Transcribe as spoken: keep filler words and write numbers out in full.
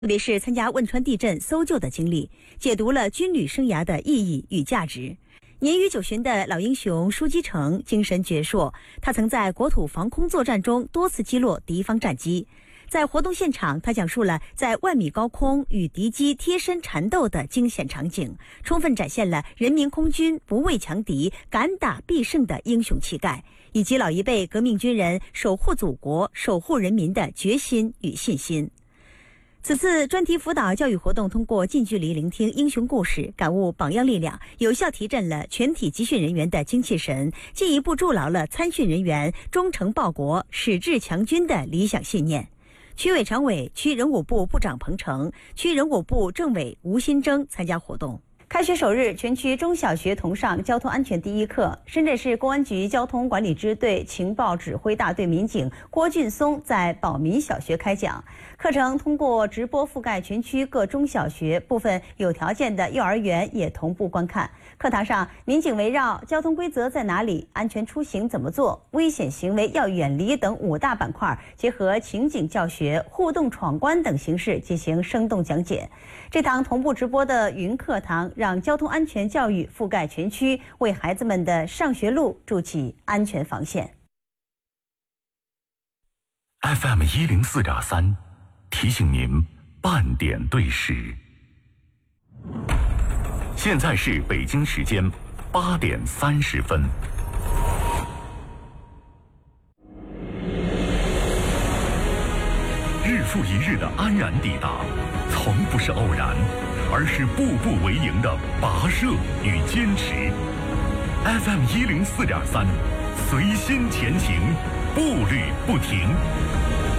特别是参加汶川地震搜救的经历，解读了军旅生涯的意义与价值。年逾九旬的老英雄舒基成精神矍铄，他曾在国土防空作战中多次击落敌方战机。在活动现场，他讲述了在万米高空与敌机贴身缠斗的惊险场景，充分展现了人民空军不畏强敌、敢打必胜的英雄气概，以及老一辈革命军人守护祖国、守护人民的决心与信心。此次专题辅导教育活动通过近距离聆听英雄故事，感悟榜样力量，有效提振了全体集训人员的精气神，进一步筑牢了参训人员忠诚报国、矢志强军的理想信念。区委常委、区人武部部长彭成、区人武部政委吴新征参加活动。开学首日，全区中小学同上交通安全第一课。深圳市公安局交通管理支队情报指挥大队民警郭俊松在宝民小学开讲。课程通过直播覆盖全区各中小学，部分有条件的幼儿园也同步观看。课堂上，民警围绕交通规则在哪里、安全出行怎么做、危险行为要远离等五大板块，结合情景教学、互动闯关等形式进行生动讲解。这堂同步直播的云课堂让交通安全教育覆盖全区，为孩子们的上学路筑起安全防线。 F M 一零四点三，提醒您半点对时。现在是北京时间八点三十分。日复一日的安然抵达，从不是偶然，而是步步为营的跋涉与坚持。F M 一零四点三，随心前行，步履不停。